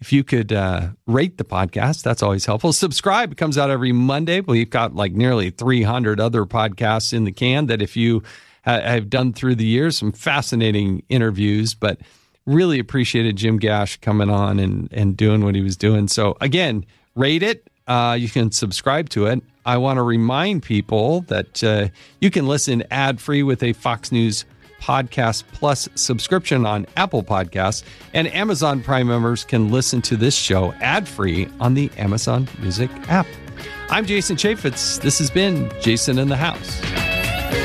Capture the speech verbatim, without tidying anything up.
if you could uh, rate the podcast, that's always helpful. Subscribe. It comes out every Monday. We've got like nearly three hundred other podcasts in the can that if you ha- have done through the years, some fascinating interviews, but really appreciated Jim Gash coming on and, and doing what he was doing. So again, rate it. Uh, you can subscribe to it. I want to remind people that uh, you can listen ad-free with a Fox News Podcast Plus subscription on Apple Podcasts, and Amazon Prime members can listen to this show ad-free on the Amazon Music app. I'm Jason Chaffetz. This has been Jason in the House.